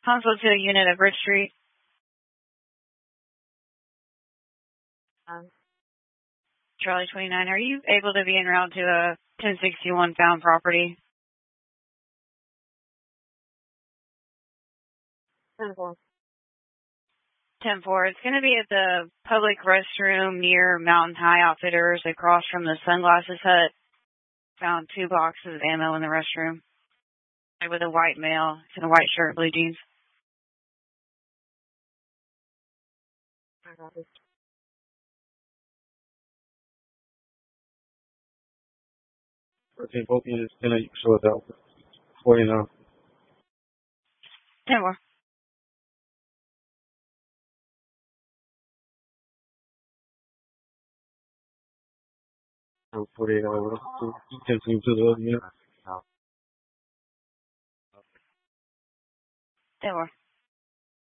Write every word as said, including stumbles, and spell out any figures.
Console to a unit of Bridge Street. Um, Charlie twenty-nine, are you able to be en route to a ten sixty-one found property? ten four. ten four. It's going to be at the public restroom near Mountain High Outfitters across from the Sunglasses Hut. Found two boxes of ammo in the restroom. With a white male. He's in a white shirt, blue jeans. thirteen, both units, ten eight, Philadelphia. forty-nine. ten four. forty-eight hours. Continue to the other unit. ten four.